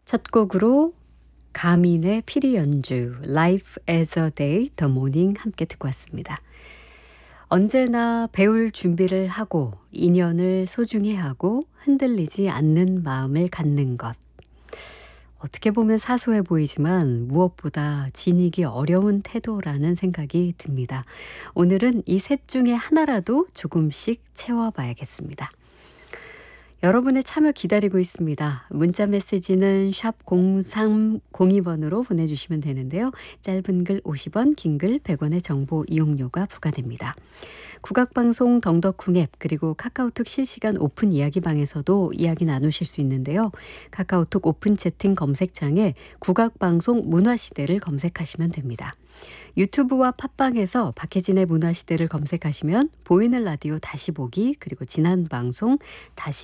첫 곡으로 가민의 피리 연주 Life as a Day, The Morning 함께 듣고 왔습니다. 언제나 배울 준비를 하고 인연을 소중히 하고 흔들리지 않는 마음을 갖는 것. 어떻게 보면 사소해 보이지만 무엇보다 지니기 어려운 태도라는 생각이 듭니다. 오늘은 이 셋 중에 하나라도 조금씩 채워봐야겠습니다. 여러분의 참여 기다리고 있습니다. 문자 메시지는 샵 0302번으로 보내주시면 되는데요. 짧은 글 50원, 긴 글 100원의 정보 이용료가 부과됩니다. 국악방송 덩덕쿵 앱 그리고 카카오톡 실시간 오픈 이야기방에서도 이야기 나누실 수 있는데요. 카카오톡 오픈 채팅 검색창에 국악방송 문화시대를 검색하시면 됩니다. 유튜브와 팟빵에서 박혜진의 문화시대를 검색하시면 보이는 라디오 다시 보기 그리고 지난 방송 다시